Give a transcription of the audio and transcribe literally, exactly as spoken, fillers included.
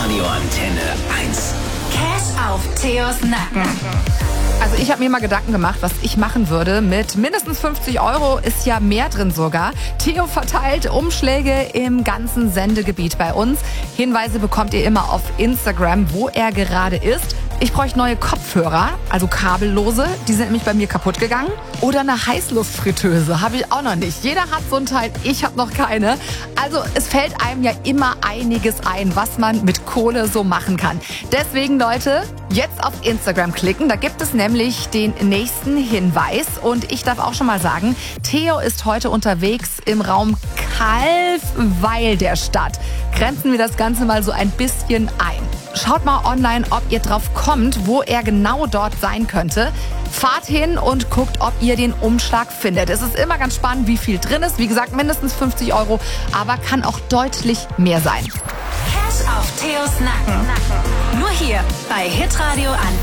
Hitradio Antenne eins. Cash auf Theos Nacken. Also ich habe mir mal Gedanken gemacht, was ich machen würde. Mit mindestens fünfzig Euro ist ja mehr drin sogar. Theo verteilt Umschläge im ganzen Sendegebiet bei uns. Hinweise bekommt ihr immer auf Instagram, wo er gerade ist. Ich bräuchte neue Kopfhörer, also kabellose. Die sind nämlich bei mir kaputt gegangen. Oder eine Heißluftfritteuse, habe ich auch noch nicht. Jeder hat so ein Teil, ich habe noch keine. Also es fällt einem ja immer einiges ein, was man mit Kohle so machen kann. Deswegen, Leute, jetzt auf Instagram klicken. Da gibt es nämlich den nächsten Hinweis. Und ich darf auch schon mal sagen, Theo ist heute unterwegs im Raum Kalfweil der Stadt. Grenzen wir das Ganze mal so ein bisschen ein. Schaut mal online, ob ihr drauf kommt, wo er genau dort sein könnte. Fahrt hin und guckt, ob ihr den Umschlag findet. Es ist immer ganz spannend, wie viel drin ist. Wie gesagt, mindestens fünfzig Euro, aber kann auch deutlich mehr sein. Cash auf Theos Nacken. Nur hier bei Hitradio Antenne.